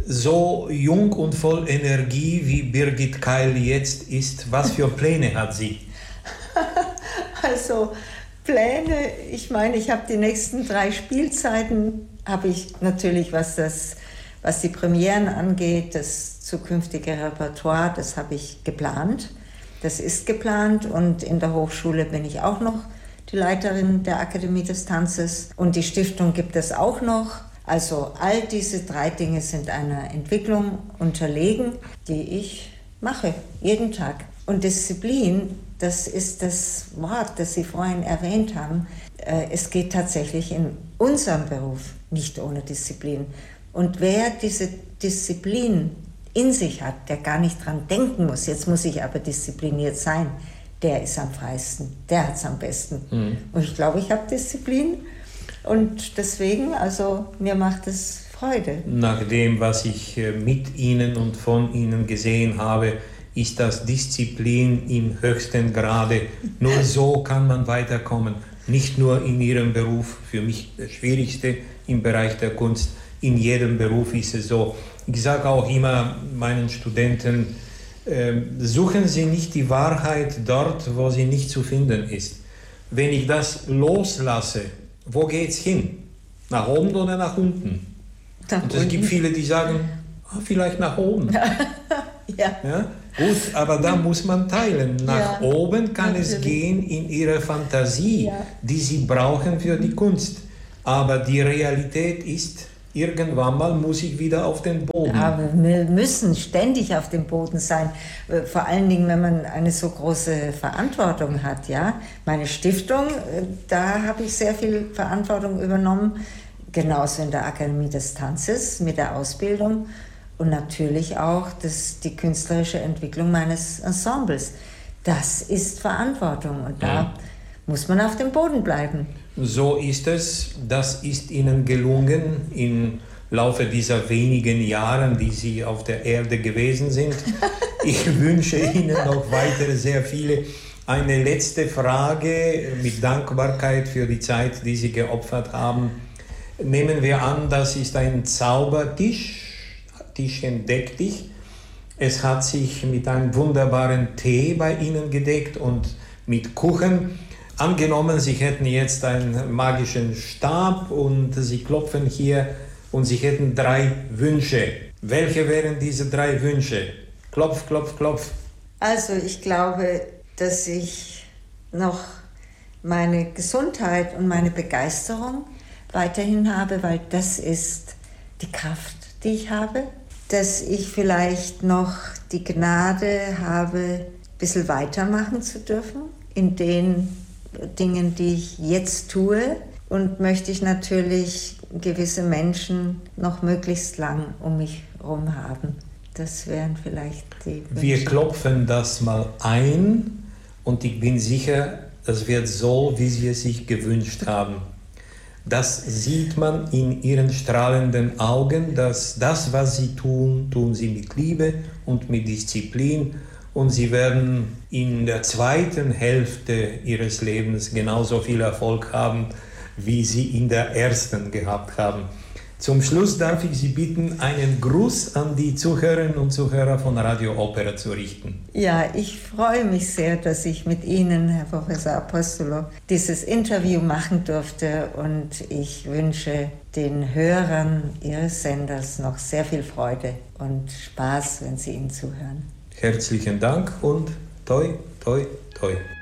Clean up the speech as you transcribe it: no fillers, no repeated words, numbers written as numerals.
so jung und voll Energie, wie Birgit Keil jetzt ist, was für Pläne hat sie? Also Pläne, ich meine, ich habe die nächsten 3 Spielzeiten, habe ich natürlich, was die Premieren angeht, das zukünftige Repertoire, das habe ich geplant. Das ist geplant und in der Hochschule bin ich auch noch die Leiterin der Akademie des Tanzes und die Stiftung gibt es auch noch. Also all diese 3 Dinge sind einer Entwicklung unterlegen, die ich mache, jeden Tag. Und Disziplin, das ist das Wort, das Sie vorhin erwähnt haben. Es geht tatsächlich in unserem Beruf nicht ohne Disziplin. Und wer diese Disziplin in sich hat, der gar nicht dran denken muss, jetzt muss ich aber diszipliniert sein, der ist am freisten, der hat es am besten. Mhm. Und ich glaube, ich habe Disziplin und deswegen, also mir macht es Freude. Nach dem, was ich mit Ihnen und von Ihnen gesehen habe, ist das Disziplin im höchsten Grade. Nur so kann man weiterkommen. Nicht nur in Ihrem Beruf, für mich das Schwierigste im Bereich der Kunst. In jedem Beruf ist es so. Ich sage auch immer meinen Studenten, suchen Sie nicht die Wahrheit dort, wo sie nicht zu finden ist. Wenn ich das loslasse, wo geht's hin? Nach oben oder nach unten? Und es gibt viele, die sagen, vielleicht nach oben. Ja. Ja? Gut, aber da muss man teilen. Nach oben kann es gehen in ihre Fantasie, die sie brauchen für die Kunst. Aber die Realität ist, irgendwann mal muss ich wieder auf den Boden. Aber wir müssen ständig auf dem Boden sein. Vor allen Dingen, wenn man eine so große Verantwortung hat. Ja? Meine Stiftung, da habe ich sehr viel Verantwortung übernommen. Genauso in der Akademie des Tanzes mit der Ausbildung. Und natürlich auch die künstlerische Entwicklung meines Ensembles. Das ist Verantwortung und da muss man auf dem Boden bleiben. So ist es. Das ist Ihnen gelungen im Laufe dieser wenigen Jahre, die Sie auf der Erde gewesen sind. Ich wünsche Ihnen noch weitere sehr viele. Eine letzte Frage mit Dankbarkeit für die Zeit, die Sie geopfert haben. Nehmen wir an, das ist ein Zaubertisch. Tischchen deck dich. Es hat sich mit einem wunderbaren Tee bei Ihnen gedeckt und mit Kuchen. Angenommen, Sie hätten jetzt einen magischen Stab und Sie klopfen hier und Sie hätten 3 Wünsche. Welche wären diese 3 Wünsche? Klopf, klopf, klopf. Also ich glaube, dass ich noch meine Gesundheit und meine Begeisterung weiterhin habe, weil das ist die Kraft, die ich habe. Dass ich vielleicht noch die Gnade habe, ein bisschen weitermachen zu dürfen in den Dingen, die ich jetzt tue. Und möchte ich natürlich gewisse Menschen noch möglichst lang um mich herum haben. Das wären vielleicht die Wünsche. Wir klopfen das mal ein und ich bin sicher, das wird so, wie Sie es sich gewünscht haben. Das sieht man in Ihren strahlenden Augen, dass das, was Sie tun, tun Sie mit Liebe und mit Disziplin. Und Sie werden in der zweiten Hälfte Ihres Lebens genauso viel Erfolg haben, wie Sie in der ersten gehabt haben. Zum Schluss darf ich Sie bitten, einen Gruß an die Zuhörerinnen und Zuhörer von Radio Opera zu richten. Ja, ich freue mich sehr, dass ich mit Ihnen, Herr Professor Apostolo, dieses Interview machen durfte und ich wünsche den Hörern Ihres Senders noch sehr viel Freude und Spaß, wenn Sie ihm zuhören. Herzlichen Dank und toi, toi, toi.